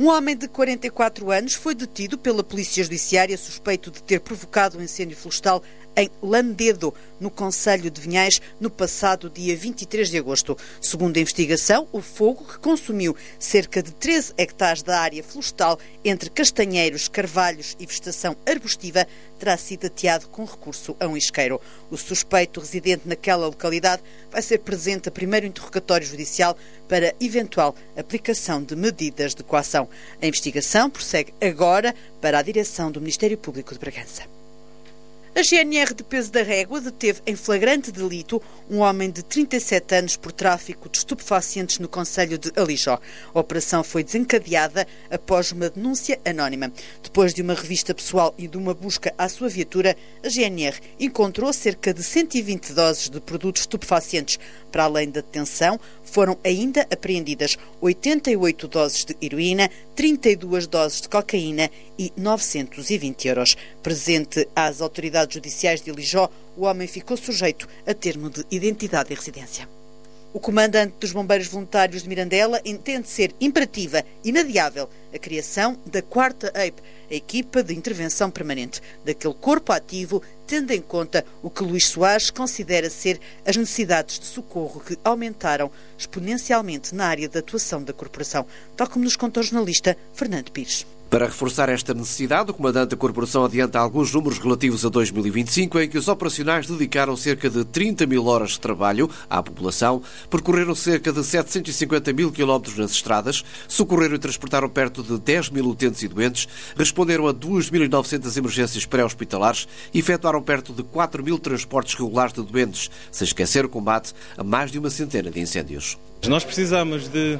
Um homem de 44 anos foi detido pela Polícia Judiciária suspeito de ter provocado um incêndio florestal em Landedo, no concelho de Vinhais, no passado dia 23 de agosto. Segundo a investigação, o fogo, que consumiu cerca de 13 hectares da área florestal entre castanheiros, carvalhos e vegetação arbustiva, terá sido ateado com recurso a um isqueiro. O suspeito residente naquela localidade vai ser presente a primeiro interrogatório judicial para eventual aplicação de medidas de coação. A investigação prossegue agora para a direção do Ministério Público de Bragança. A GNR de Peso da Régua deteve em flagrante delito um homem de 37 anos por tráfico de estupefacientes no concelho de Alijó. A operação foi desencadeada após uma denúncia anónima. Depois de uma revista pessoal e de uma busca à sua viatura, a GNR encontrou cerca de 120 doses de produtos estupefacientes. Para além da detenção, foram ainda apreendidas 88 doses de heroína, 32 doses de cocaína e 920 euros. Presente às autoridades judiciais de Alijó, o homem ficou sujeito a termo de identidade e residência. O comandante dos Bombeiros Voluntários de Mirandela entende ser imperativa, inadiável, a criação da 4ª EIP, a equipa de intervenção permanente, daquele corpo ativo, tendo em conta o que Luís Soares considera ser as necessidades de socorro que aumentaram exponencialmente na área de atuação da corporação, tal como nos contou o jornalista Fernando Pires. Para reforçar esta necessidade, o comandante da corporação adianta alguns números relativos a 2025, em que os operacionais dedicaram cerca de 30 mil horas de trabalho à população, percorreram cerca de 750 mil quilómetros nas estradas, socorreram e transportaram perto de 10 mil utentes e doentes, responderam a 2.900 emergências pré-hospitalares e efetuaram perto de 4 mil transportes regulares de doentes, sem esquecer o combate a mais de uma centena de incêndios. Nós precisamos de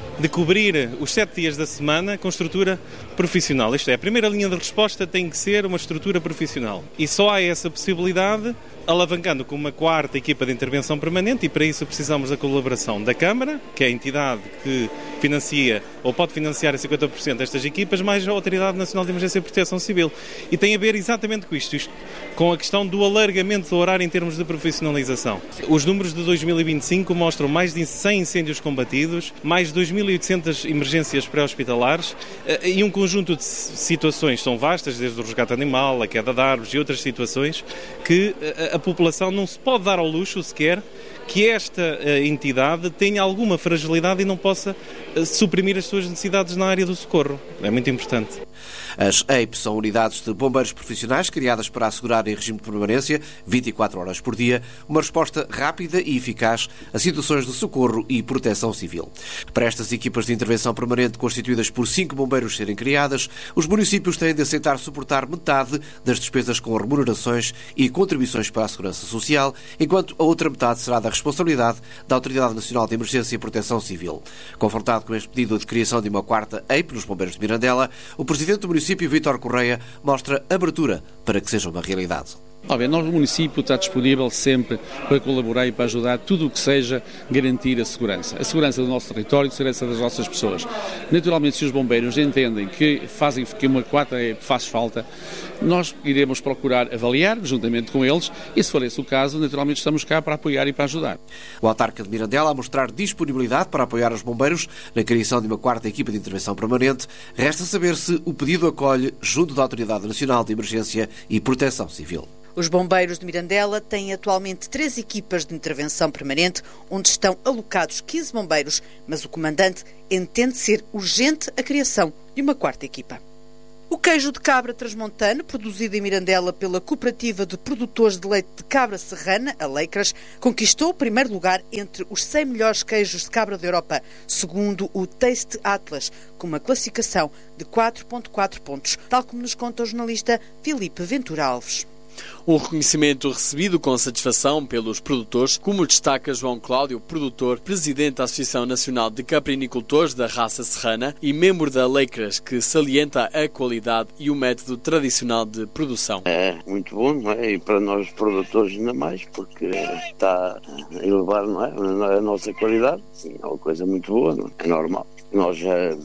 cobrir os 7 dias da semana com estrutura profissional. Isto é, a primeira linha de resposta tem que ser uma estrutura profissional. E só há essa possibilidade alavancando com uma 4ª equipa de intervenção permanente, e para isso precisamos da colaboração da Câmara, que é a entidade que financia ou pode financiar a 50% destas equipas, mais a Autoridade Nacional de Emergência e Proteção Civil. E tem a ver exatamente com isto com a questão do alargamento do horário em termos de profissionalização. Os números de 2025 mostram mais de 100 incêndios combatidos, mais de 2.800 emergências pré-hospitalares e um conjunto de situações são vastas, desde o resgate animal, a queda de árvores e outras situações que a população não se pode dar ao luxo sequer que esta entidade tenha alguma fragilidade e não possa suprimir as suas necessidades na área do socorro. É muito importante. As EIP são unidades de bombeiros profissionais criadas para assegurar em regime de permanência, 24 horas por dia, uma resposta rápida e eficaz a situações de socorro e proteção civil. Para estas equipas de intervenção permanente constituídas por 5 bombeiros serem criadas, os municípios têm de aceitar suportar metade das despesas com remunerações e contribuições para a segurança social, enquanto a outra metade será da responsabilidade da Autoridade Nacional de Emergência e Proteção Civil. Confrontado com este pedido de criação de uma 4ª EIP nos bombeiros de Mirandela, o presidente do município, Vítor Correia, mostra abertura para que seja uma realidade. Nós, o município, está disponível sempre para colaborar e para ajudar tudo o que seja garantir a segurança do nosso território, a segurança das nossas pessoas. Naturalmente, se os bombeiros entendem que uma 4ª faz falta, nós iremos procurar avaliar, juntamente com eles, e se for esse o caso, naturalmente estamos cá para apoiar e para ajudar. O autarca de Mirandela a mostrar disponibilidade para apoiar os bombeiros na criação de uma 4ª equipa de intervenção permanente. Resta saber se o pedido acolhe junto da Autoridade Nacional de Emergência e Proteção Civil. Os bombeiros de Mirandela têm atualmente 3 equipas de intervenção permanente, onde estão alocados 15 bombeiros, mas o comandante entende ser urgente a criação de uma 4ª equipa. O queijo de cabra transmontano, produzido em Mirandela pela Cooperativa de Produtores de Leite de Cabra Serrana, a Leicras, conquistou o primeiro lugar entre os 100 melhores queijos de cabra da Europa, segundo o Taste Atlas, com uma classificação de 4.4 pontos, tal como nos conta o jornalista Filipe Ventura Alves. Um reconhecimento recebido com satisfação pelos produtores, como destaca João Cláudio, produtor, presidente da Associação Nacional de Caprinicultores da raça serrana e membro da Leicras, que salienta a qualidade e o método tradicional de produção. É muito bom, não é? E para nós produtores ainda mais, porque está a elevar, não é? A nossa qualidade. Sim, é uma coisa muito boa, não é? É normal. Nós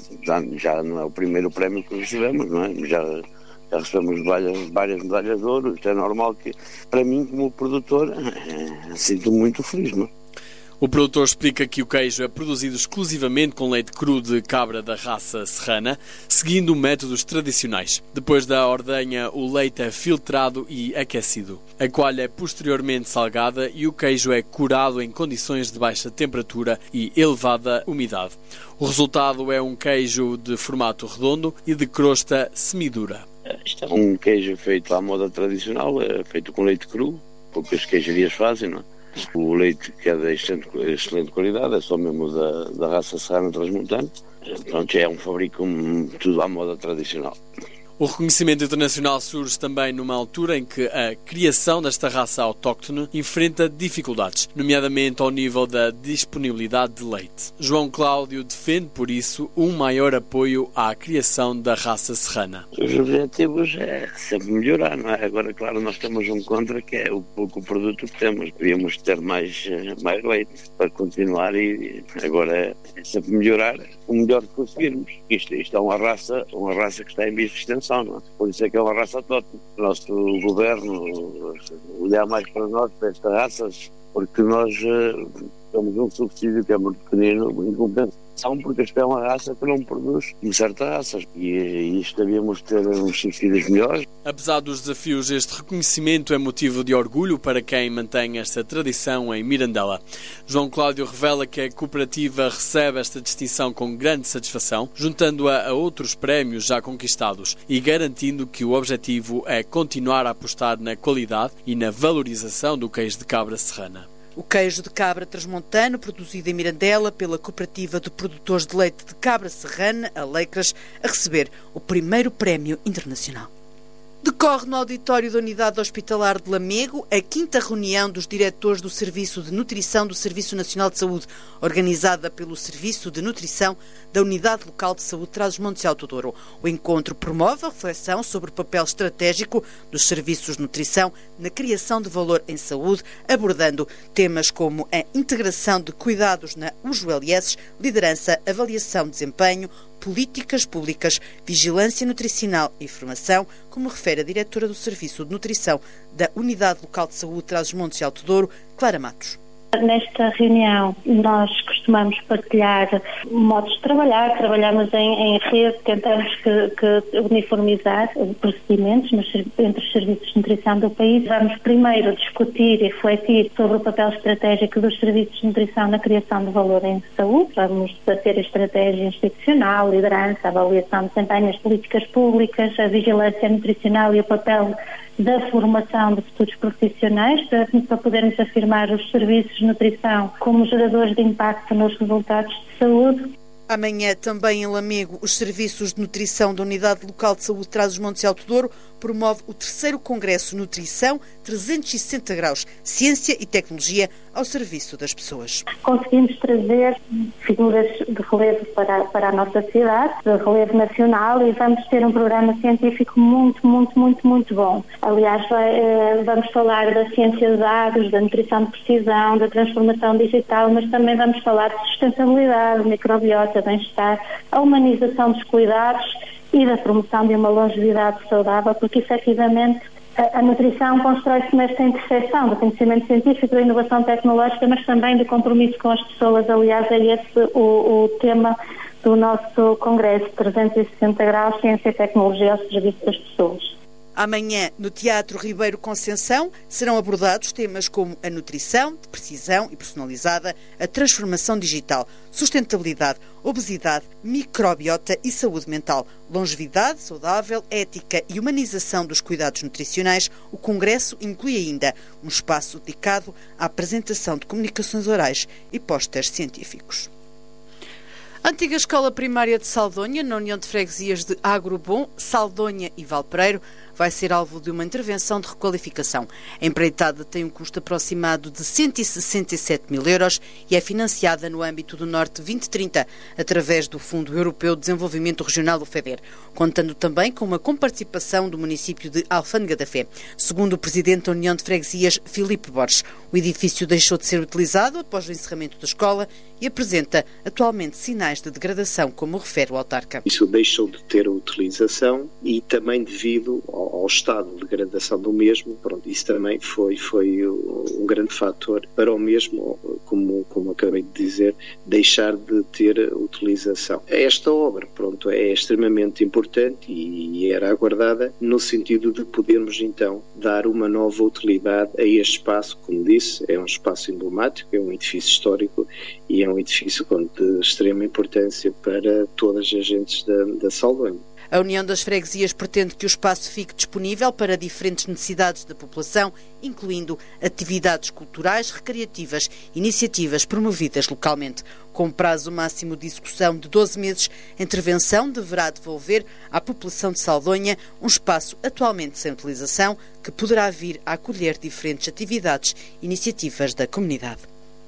já não é o primeiro prémio que recebemos, não é? Já recebemos várias medalhas de ouro. Isto é normal que, para mim, como produtor, sinto-me muito feliz, não é? O produtor explica que o queijo é produzido exclusivamente com leite cru de cabra da raça serrana, seguindo métodos tradicionais. Depois da ordenha, o leite é filtrado e aquecido. A coalha é posteriormente salgada e o queijo é curado em condições de baixa temperatura e elevada umidade. O resultado é um queijo de formato redondo e de crosta semidura. Isto é um queijo feito à moda tradicional, é feito com leite cru, poucas queijarias fazem, não é? O leite que é de excelente qualidade, é só mesmo da raça serrana transmontana. Pronto, é um fabrico tudo à moda tradicional. O reconhecimento internacional surge também numa altura em que a criação desta raça autóctone enfrenta dificuldades, nomeadamente ao nível da disponibilidade de leite. João Cláudio defende, por isso, um maior apoio à criação da raça serrana. Os objetivos é sempre melhorar, não é? Agora, claro, nós temos um contra que é o pouco produto que temos. Devíamos ter mais leite para continuar e agora é sempre melhorar o melhor que conseguirmos. Isto é uma raça que está em vias de extensão. Não? Por isso é que é uma raça autóctone. O nosso governo olhar mais para nós, para estas raças, porque nós temos um subsídio que é muito pequenino, em compensação, porque esta é uma raça que não produz em certas raças. E isto devíamos ter uns subsídios melhores. Apesar dos desafios, este reconhecimento é motivo de orgulho para quem mantém esta tradição em Mirandela. João Cláudio revela que a cooperativa recebe esta distinção com grande satisfação, juntando-a a outros prémios já conquistados e garantindo que o objetivo é continuar a apostar na qualidade e na valorização do queijo de cabra serrana. O queijo de cabra transmontano, produzido em Mirandela pela Cooperativa de Produtores de Leite de Cabra Serrana, a Leicras, a receber o primeiro prémio internacional. Decorre no auditório da Unidade Hospitalar de Lamego a 5ª reunião dos diretores do Serviço de Nutrição do Serviço Nacional de Saúde, organizada pelo Serviço de Nutrição da Unidade Local de Saúde Trás-os-Montes e Alto Douro. O encontro promove a reflexão sobre o papel estratégico dos serviços de nutrição na criação de valor em saúde, abordando temas como a integração de cuidados na UJLS, liderança, avaliação de desempenho, políticas públicas, vigilância nutricional e formação, como refere a diretora do Serviço de Nutrição da Unidade Local de Saúde Trás-os-Montes e Alto Douro, Clara Matos. Nesta reunião nós costumamos partilhar modos de trabalhar, trabalhamos em rede, tentamos que uniformizar procedimentos entre os serviços de nutrição do país. Vamos primeiro discutir e refletir sobre o papel estratégico dos serviços de nutrição na criação de valor em saúde. Vamos debater a estratégia institucional, liderança, avaliação de desempenho, as políticas públicas, a vigilância nutricional e o papel da formação de futuros profissionais para podermos afirmar os serviços de nutrição como geradores de impacto nos resultados de saúde. Amanhã, também em Lamego, os serviços de nutrição da Unidade Local de Saúde Trás-os-Montes e Alto Douro promove o 3º Congresso Nutrição 360 graus, ciência e tecnologia ao serviço das pessoas. Conseguimos trazer figuras de relevo para a nossa cidade, de relevo nacional, e vamos ter um programa científico muito bom. Aliás, vamos falar da ciência de dados, da nutrição de precisão, da transformação digital, mas também vamos falar de sustentabilidade, microbiota, bem-estar, a humanização dos cuidados e da promoção de uma longevidade saudável, porque efetivamente a nutrição constrói-se nesta interseção do conhecimento científico, da inovação tecnológica, mas também do compromisso com as pessoas. Aliás, é esse o tema do nosso Congresso 360 graus, ciência e tecnologia ao serviço das pessoas. Amanhã, no Teatro Ribeiro Conceição, serão abordados temas como a nutrição de precisão e personalizada, a transformação digital, sustentabilidade, obesidade, microbiota e saúde mental, longevidade saudável, ética e humanização dos cuidados nutricionais. O Congresso inclui ainda um espaço dedicado à apresentação de comunicações orais e pósteres científicos. A antiga escola primária de Saldonha, na União de Freguesias de Agrobom, Saldonha e Valpereiro, vai ser alvo de uma intervenção de requalificação. A empreitada tem um custo aproximado de 167 mil euros e é financiada no âmbito do Norte 2030, através do Fundo Europeu de Desenvolvimento Regional, o FEDER, contando também com uma comparticipação do município de Alfândega da Fé. Segundo o presidente da União de Freguesias, Filipe Borges, o edifício deixou de ser utilizado após o encerramento da escola e apresenta atualmente sinais de degradação, como refere o autarca. Isso deixou de ter utilização e também devido ao estado de degradação do mesmo, isso também foi um grande fator para o mesmo, como como acabei de dizer, deixar de ter utilização. Esta obra, pronto, é extremamente importante e era aguardada no sentido de podermos então dar uma nova utilidade a este espaço. Como disse, é um espaço emblemático, é um edifício histórico e é um edifício de extrema importância para todas as gentes da Saldanha. A União das Freguesias pretende que o espaço fique disponível para diferentes necessidades da população, incluindo atividades culturais, recreativas, iniciativas promovidas localmente. Com prazo máximo de execução de 12 meses, a intervenção deverá devolver à população de Saldonha um espaço atualmente sem utilização que poderá vir a acolher diferentes atividades e iniciativas da comunidade.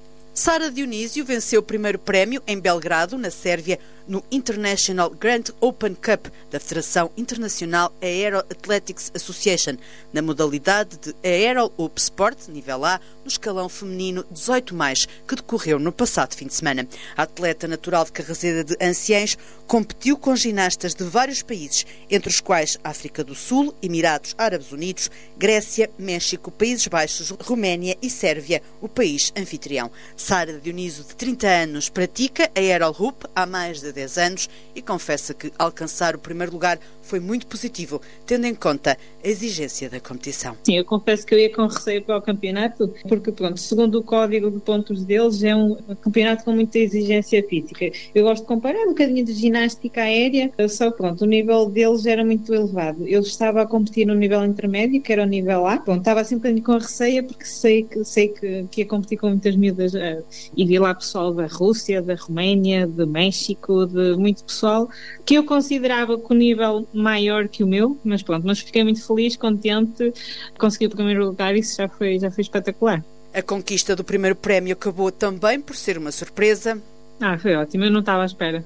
Sara Dionísio venceu o primeiro prémio em Belgrado, na Sérvia, no International Grand Open Cup da Federação Internacional Aero Athletics Association, na modalidade de Aero Up Sport, nível A, no escalão feminino 18+, que decorreu no passado fim de semana. A atleta natural de Carraseda de Anciães competiu com ginastas de vários países, entre os quais África do Sul, Emirados Árabes Unidos, Grécia, México, Países Baixos, Roménia e Sérvia, o país anfitrião. Sara Dionísio, de 30 anos, pratica a Aero Hoop há mais de 10 anos e confessa que alcançar o primeiro lugar foi muito positivo, tendo em conta a exigência da competição. Sim, eu confesso que eu ia com receio para o campeonato, porque, pronto, segundo o código de pontos deles, é um campeonato com muita exigência física. Eu gosto de comparar um bocadinho de ginástica aérea, só pronto, o nível deles era muito elevado. Eu estava a competir no nível intermédio, que era o nível A, pronto, estava assim um bocadinho com receio, porque sei que ia competir com muitas miúdas, e vi lá pessoal da Rússia, da Roménia, de México, de muito pessoal, que eu considerava com o nível maior que o meu, mas pronto, mas fiquei muito feliz, contente, consegui o primeiro lugar e isso já foi espetacular. A conquista do primeiro prémio acabou também por ser uma surpresa. Foi ótimo, eu não estava à espera.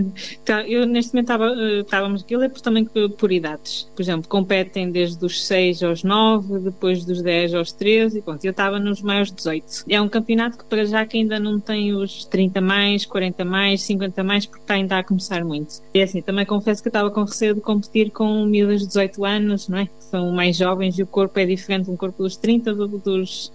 Eu neste momento estávamos aquilo, também por idades. Por exemplo, competem desde os 6 aos 9, depois dos 10 aos 13 e pronto, eu estava nos maiores 18. É um campeonato que para já que ainda não tem os 30 mais, 40 mais, 50 mais, porque está ainda a começar muito. E assim, também confesso que eu estava com receio de competir com miúdas de 18 anos, não é? Que são mais jovens e o corpo é diferente do corpo dos 30 dos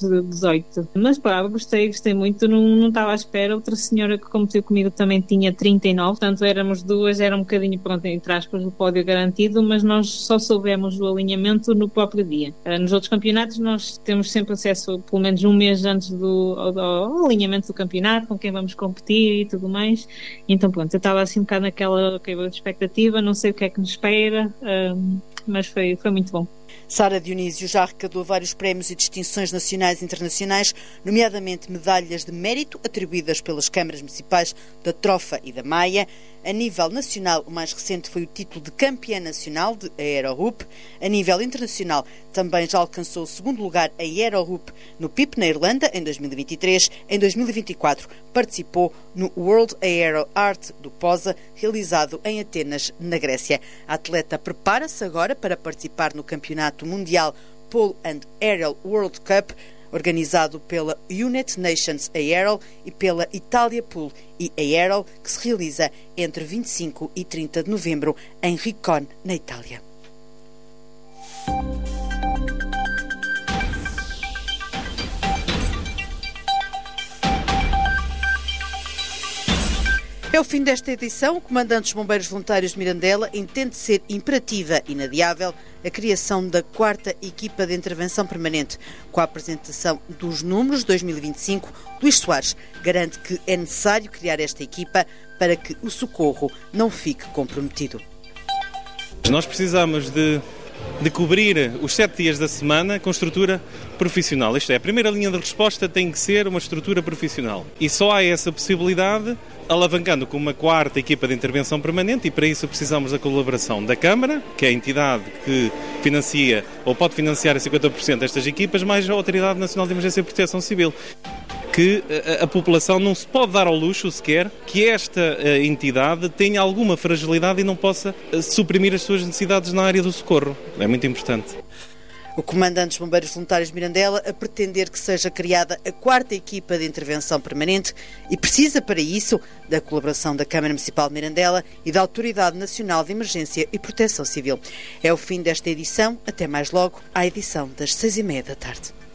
18. Mas gostei muito, não estava à espera. Outra senhora que competiu comigo também tinha 39, portanto éramos duas, era um bocadinho, pronto, entre aspas, o pódio garantido, mas nós só soubemos o alinhamento no próprio dia. Nos outros campeonatos nós temos sempre acesso, pelo menos um mês antes ao alinhamento do campeonato, com quem vamos competir e tudo mais. Então pronto, eu estava assim um bocado naquela expectativa, não sei o que é que nos espera, mas foi muito bom. Sara Dionísio já arrecadou vários prémios e distinções nacionais e internacionais, nomeadamente medalhas de mérito atribuídas pelas câmaras municipais da Trofa e da Maia. A nível nacional, o mais recente foi o título de campeã nacional de Aero Hoop. A nível internacional, também já alcançou o segundo lugar a Aero Hoop no PIP, na Irlanda, em 2023. Em 2024, participou no World Aero Art do POSA, realizado em Atenas, na Grécia. A atleta prepara-se agora para participar no Campeonato Mundial Pole and Aerial World Cup, organizado pela United Nations Aerial e pela Itália Pool e Aerial, que se realiza entre 25 e 30 de novembro em Ricon, na Itália. É o fim desta edição. O Comandante dos Bombeiros Voluntários de Mirandela entende ser imperativa e inadiável a criação da 4ª Equipa de Intervenção Permanente. Com a apresentação dos números de 2025, Luís Soares garante que é necessário criar esta equipa para que o socorro não fique comprometido. Nós precisamos de cobrir os 7 dias da semana com estrutura profissional. Isto é, a primeira linha de resposta tem que ser uma estrutura profissional. E só há essa possibilidade alavancando com uma 4ª Equipa de Intervenção Permanente, e para isso precisamos da colaboração da Câmara, que é a entidade que financia ou pode financiar a 50% destas equipas, mais a Autoridade Nacional de Emergência e Proteção Civil. Que a população não se pode dar ao luxo sequer que esta entidade tenha alguma fragilidade e não possa suprimir as suas necessidades na área do socorro. É muito importante. O Comandante dos Bombeiros Voluntários de Mirandela a pretender que seja criada a 4ª Equipa de Intervenção Permanente e precisa para isso da colaboração da Câmara Municipal de Mirandela e da Autoridade Nacional de Emergência e Proteção Civil. É o fim desta edição. Até mais logo, à edição das 6:30 da tarde.